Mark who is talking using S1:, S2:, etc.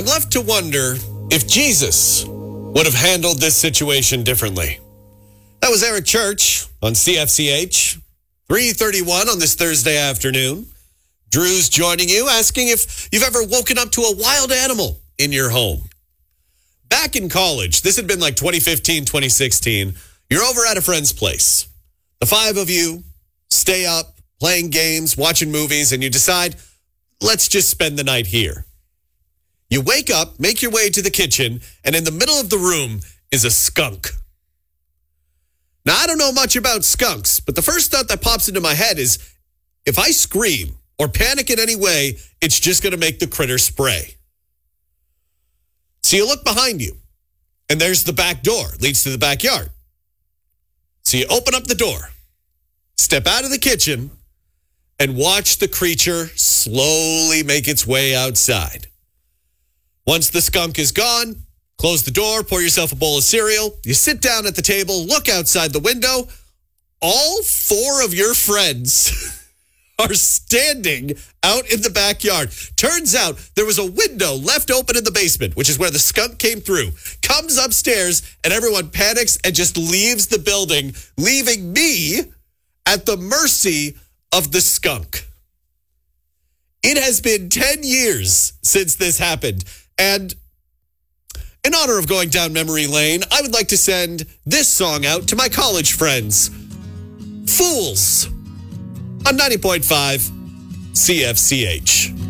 S1: left to wonder if Jesus would have handled this situation differently. That was Eric Church on CFCH, 3:31 on this Thursday afternoon. Drew's joining you, asking if you've ever woken up to a wild animal in your home. Back in college, this had been like 2015, 2016. You're over at a friend's place. The five of you stay up, playing games, watching movies, and you decide, let's just spend the night here. You wake up, make your way to the kitchen, and in the middle of the room is a skunk. Now, I don't know much about skunks, but the first thought that pops into my head is, if I scream or panic in any way, it's just going to make the critter spray. So you look behind you, and there's the back door, leads to the backyard. So you open up the door, step out of the kitchen, and watch the creature slowly make its way outside. Once the skunk is gone, close the door, pour yourself a bowl of cereal. You sit down at the table, look outside the window. All four of your friends are standing out in the backyard. Turns out there was a window left open in the basement, which is where the skunk came through. Comes upstairs, and everyone panics and just leaves the building, leaving me at the mercy of the skunk. It has been 10 years since this happened. And in honor of going down memory lane, I would like to send this song out to my college friends. Fools on 90.5 CFCH.